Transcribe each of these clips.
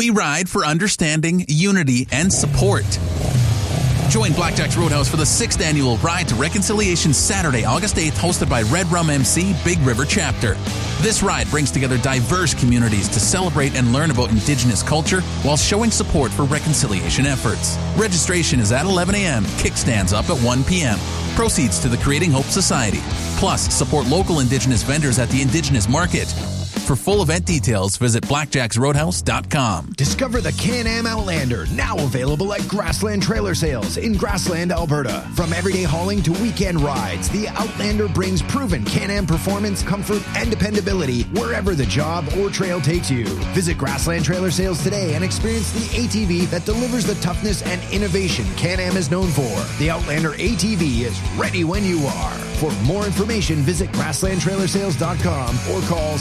We ride for understanding, unity, and support. Join Blackjack's Roadhouse for the 6th annual Ride to Reconciliation Saturday, August 8th, hosted by Red Rum MC, Big River Chapter. This ride brings together diverse communities to celebrate and learn about Indigenous culture while showing support for reconciliation efforts. Registration is at 11 a.m., kickstands up at 1 p.m. Proceeds to the Creating Hope Society. Plus, support local Indigenous vendors at the Indigenous Market. For full event details, visit blackjacksroadhouse.com. Discover the Can-Am Outlander, now available at Grassland Trailer Sales in Grassland, Alberta. From everyday hauling to weekend rides, the Outlander brings proven Can-Am performance, comfort, and dependability wherever the job or trail takes you. Visit Grassland Trailer Sales today and experience the ATV that delivers the toughness and innovation Can-Am is known for. The Outlander ATV is ready when you are. For more information, visit grasslandtrailersales.com or call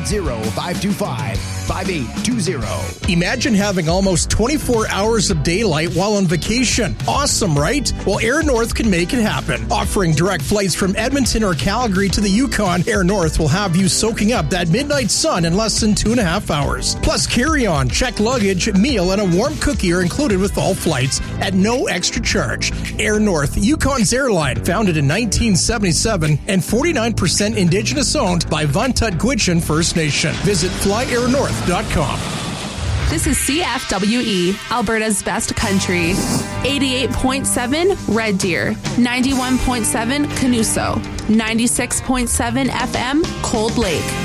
780-525-5820. Imagine having almost 24 hours of daylight while on vacation. Awesome, right? Well, Air North can make it happen. Offering direct flights from Edmonton or Calgary to the Yukon, Air North will have you soaking up that midnight sun in less than 2.5 hours. Plus, carry-on, checked luggage, meal, and a warm cookie are included with all flights at no extra charge. Air North, Yukon's airline, founded in 1977 and 49% Indigenous owned by Vuntut Gwitchin First Nation. Visit flyairnorth.com. This is CFWE, Alberta's best country. 88.7 Red Deer, 91.7 Canuso, 96.7 FM Cold Lake.